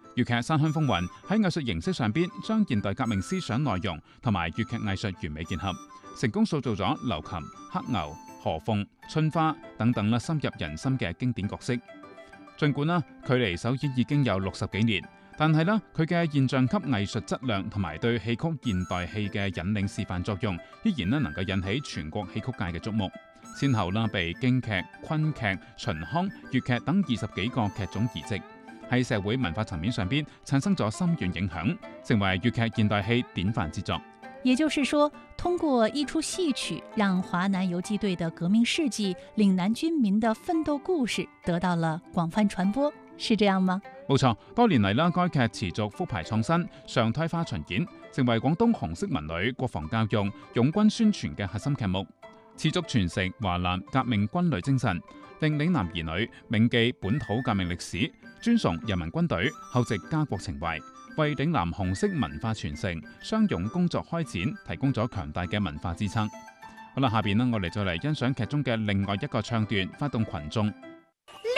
粵劇《山鄉風雲》喺藝術形式上邊將現代革命思想內容同埋粵劇藝術完美結合，成功塑造咗劉琴、黑牛、何鳳、春花等等深入人心嘅經典角色。儘管距離首演已經有60幾年，但係佢嘅現象級藝術質量同埋對戲曲現代戲嘅引領示範作用，依然能夠引起全國戲曲界嘅矚目。先後被京劇、昆劇、秦腔、粵劇等20幾個劇種移植，喺社會文化層面上邊產生咗深遠影響，成為粵劇現代戲典範之作。 也就是說，通過一出戲曲，讓華南游擊隊的革命事蹟、嶺南軍民的奮鬥故事得到了廣泛傳播，是這樣嗎？ 冇錯，多年嚟該劇持續復排創新、常態化巡演，成為廣東紅色文旅、國防教育、擁軍宣傳嘅核心劇目，持續傳承華南革命軍旅精神，令嶺南兒女銘記本土革命歷史，尊崇人民軍隊，厚植家國情懷，為嶺南紅色文化傳承、商勇工作開展提供咗強大嘅文化支撐。好啦，下邊我哋再嚟欣賞劇中嘅另外一個唱段，發動群眾。